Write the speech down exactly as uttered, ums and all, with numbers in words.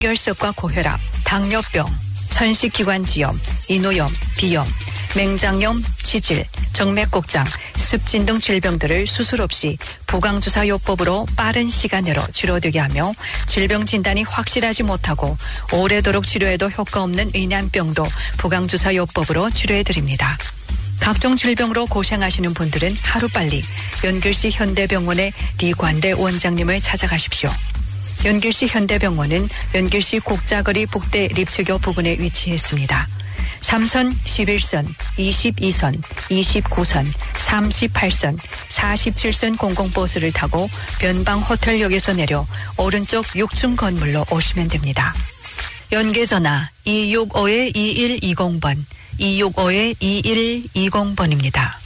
결석과 고혈압, 당뇨병, 천식기관지염, 인후염, 비염, 맹장염, 치질, 정맥곡장, 습진 등 질병들을 수술 없이 부강주사요법으로 빠른 시간 내로 치료되게 하며 질병 진단이 확실하지 못하고 오래도록 치료해도 효과 없는 의난병도 부강주사요법으로 치료해드립니다. 각종 질병으로 고생하시는 분들은 하루빨리 연결시 현대병원의 리관래 원장님을 찾아가십시오. 연결시 현대병원은 연결시 곡자거리 북대 립체교 부근에 위치했습니다. 삼 선, 십일 선, 이십이 선, 이십구 선, 삼십팔 선, 사십칠 선 공공버스를 타고 변방호텔역에서 내려 오른쪽 육 층 건물로 오시면 됩니다. 연계전화 이육오 이일이공 번, 이육오 이일이공 번입니다.